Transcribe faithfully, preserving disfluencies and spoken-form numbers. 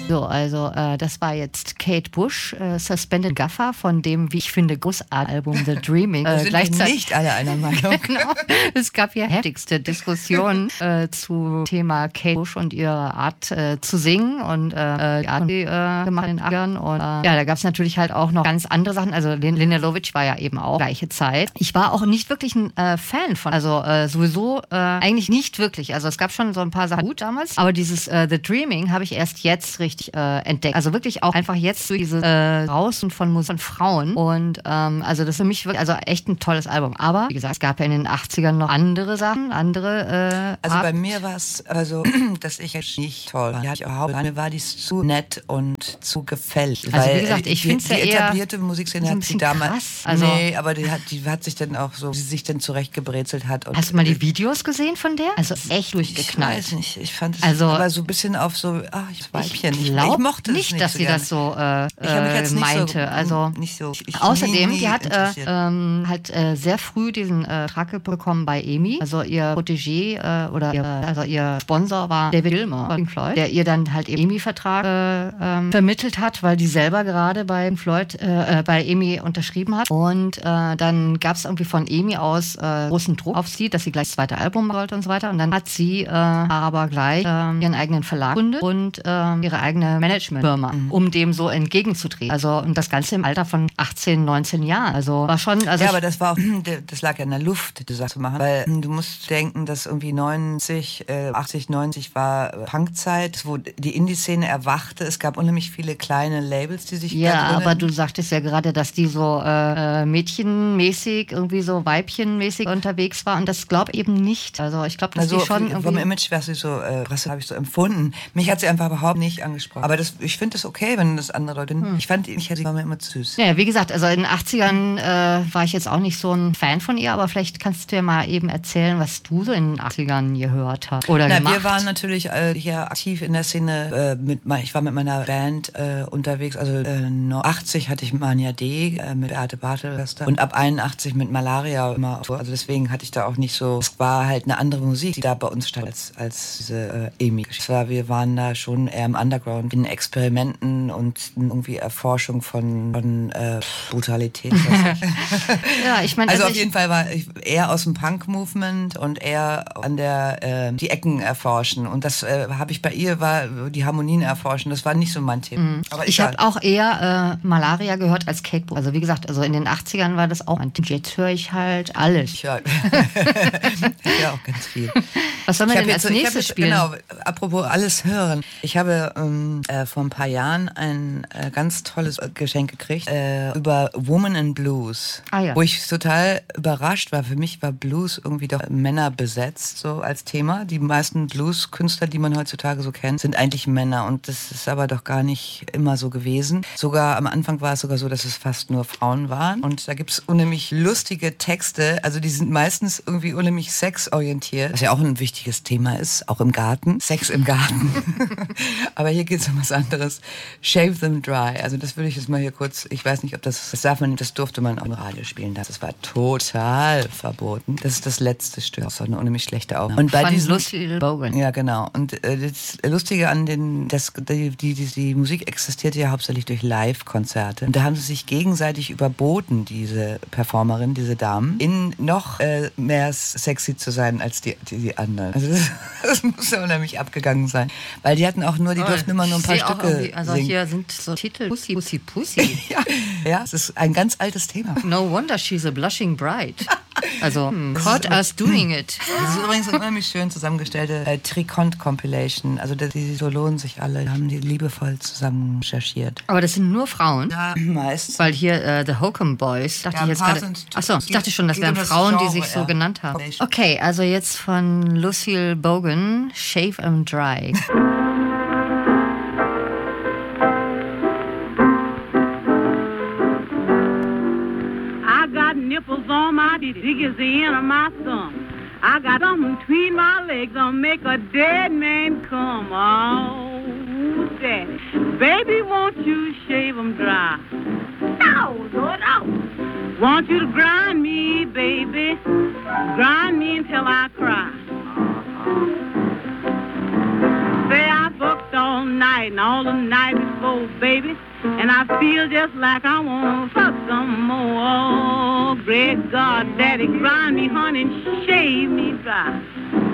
So, also äh, das war jetzt Kate Bush, äh, Suspended Gaffer von dem, wie ich finde, großartigen Album The Dreaming. Äh, sind gleichzeitig nicht alle einer Meinung. Genau. Es gab ja heftigste Diskussionen äh, zu Thema Kate Bush und ihre Art äh, zu singen und äh, die Art, die äh, gemacht in den achtzigern. Und äh, ja, da gab es natürlich halt auch noch ganz andere Sachen. Also Linda Lovitch war ja eben auch gleiche Zeit. Ich war auch nicht wirklich ein äh, Fan von, also äh, sowieso äh, eigentlich nicht wirklich. Also es gab schon so ein paar Sachen gut damals, aber dieses äh, The Dreaming habe ich erst jetzt richtig äh, entdeckt. Also wirklich auch einfach jetzt durch diese äh, Draußen von Musik von Frauen und ähm, also das ist für mich wirklich, also echt ein tolles Album. Aber wie gesagt, es gab ja in den achtzigern noch andere Sachen, andere äh, Also Art. bei mir war es, also, dass ich jetzt nicht toll war. Ja, ich auch, mir war dies zu nett und zu gefällt. Also weil, wie gesagt, ich finde es ja die eher etablierte Musikszene so ein hat sie bisschen damals, krass. Also, nee, aber die hat, die hat sich dann auch so, wie sie sich dann zurechtgebrezelt hat. Und hast du mal die Videos gesehen von der? Also echt ich durchgeknallt. weiß nicht, ich fand es also, aber so ein bisschen auf so, ach, ich Weibchen. Ich glaube mochte nicht, nicht, dass so sie gerne. das so äh, Ich habe mich jetzt nicht meinte. so, also nicht so ich, außerdem, nie, nie die hat äh, interessiert. ähm, halt äh, sehr früh diesen äh, Vertrag bekommen bei E M I. Also ihr Protégé äh, oder ihr, also ihr Sponsor war David Gilmour von Pink Floyd, der ihr dann halt E M I-Vertrag äh, ähm, vermittelt hat, weil die selber gerade bei Pink Floyd äh, äh, bei E M I unterschrieben hat. Und äh, dann gab es irgendwie von E M I aus äh, großen Druck auf sie, dass sie gleich das zweite Album wollte und so weiter. Und dann hat sie äh, aber gleich äh, ihren eigenen Verlag gegründet und äh, ihre eigene Managementfirma, mhm. um dem so entgegenzutreten. Also und das Ganze im Alter von achtzehn, neunzehn Jahren. Also war schon. Also ja, aber das war auch, das lag ja in der Luft, das zu machen, weil du musst denken, dass irgendwie neunzig, äh, achtzig, neunzig war Punkzeit, wo die Indie-Szene erwachte. Es gab unheimlich viele kleine Labels, die sich ja, da aber du sagtest ja gerade, dass die so äh, mädchenmäßig, irgendwie so weibchenmäßig unterwegs war und das glaube eben nicht. Also ich glaube, dass also die schon irgendwie... Vom Image, was ich so, äh, was habe ich so empfunden. Mich hat sie einfach überhaupt nicht angesprochen. Aber das, ich finde das okay, wenn das andere Leute... Hm. Ich fand, ich war mir immer zu süß. Ja, wie gesagt, also in den achtzigern äh, war ich jetzt auch nicht so ein Fan von ihr, aber vielleicht kannst du ja mal eben erzählen, was du so in den achtzigern gehört hast oder Na, gemacht. Wir waren natürlich äh, hier aktiv in der Szene. Äh, mit, ich war mit meiner Band äh, unterwegs. Also äh, achtzig hatte ich Mania D äh, mit Beate Bartel und ab einundachtzig mit Malaria immer. Also deswegen hatte ich da auch nicht so... Es war halt eine andere Musik, die da bei uns stand als, als diese äh, E M I. Wir waren da schon eher im Underground in Experimenten und irgendwie Erforschung von, von äh, Brutalität. ja, ich meine, also, also auf jeden Fall war ich eher aus dem Punk-Movement und eher an der äh, die Ecken erforschen. Und das äh, habe ich bei ihr, war die Harmonien erforschen. Das war nicht so mein Thema. Mhm. Aber ich habe auch eher äh, Malaria gehört als Kate Bush. Also wie gesagt, also in den achtzigern war das auch ein Thema. Jetzt höre ich halt alles. Ich höre hör auch ganz viel. Was sollen wir denn als jetzt, nächstes jetzt, spielen? Genau, apropos alles hören. Ich habe ähm, äh, vor ein paar Jahren ein äh, ganz tolles Geschenk gekriegt äh, über Woman in Blues. Ah, ja. Wo ich total überrascht war. Für mich war Blues irgendwie doch Männer besetzt, so als Thema. Die meisten Blues-Künstler, die man heutzutage so kennt, sind eigentlich Männer. Und das ist aber doch gar nicht immer so gewesen. Sogar am Anfang war es sogar so, dass es fast nur Frauen waren. Und da gibt es unheimlich lustige Texte. Also die sind meistens irgendwie unheimlich sexorientiert. Was ja auch ein wichtiges Thema ist, auch im Garten. Sex im Garten. Aber hier geht es um was anderes. Shave them dry. Also das würde ich jetzt mal hier kurz, ich weiß nicht, ob das, das darf man, das durfte man auch im Radio spielen. Das war total verboten. Das ist das letzte Stück. Das war eine unheimlich schlechte Aufnahme. Und bei Von Lucille Bogan. Ja, genau. Und äh, das Lustige an den, das, die, die, die, die Musik existierte ja hauptsächlich durch Live-Konzerte. Und da haben sie sich gegenseitig überboten, diese Performerin, diese Damen, in noch äh, mehr sexy zu sein als die, die, die anderen. Also das, das muss ja unheimlich abgegangen sein. Weil die hatten auch nur, die oh, durften immer nur ein paar Stücke Also singen. hier sind so Titel Pussy, Pussy, Pussy. ja, ja, es ist ein ganz altes Thema. No wonder she's a blushing bride. Also, hm, caught us doing it. Das ist übrigens eine unheimlich schön zusammengestellte äh, Tricont-Compilation. Also die, die Solonen sich alle, haben die liebevoll zusammen recherchiert. Aber das sind nur Frauen? Ja, meist. Weil hier äh, The Hokum Boys, dachte ja, ich jetzt gerade. Achso, ich dachte schon, das wären Frauen, die sich so ja. genannt haben. Okay, also jetzt von Lucille Bogan, Shave 'em Dry. Nipples on my titties, at the end of my thumb. I got something between my legs that'll make a dead man come. Oh, daddy, baby, won't you shave 'em dry? No, Lord, no. Want you to grind me, baby, grind me until I cry. Say I fucked all all night and all the night before, baby. And I feel just like I wanna fuck some more. Oh, great God, Daddy, grind me, honey, and shave me dry.